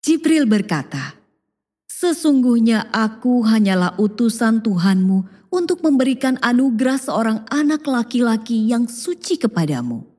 Jibril berkata, "Sesungguhnya aku hanyalah utusan Tuhanmu untuk memberikan anugerah seorang anak laki-laki yang suci kepadamu.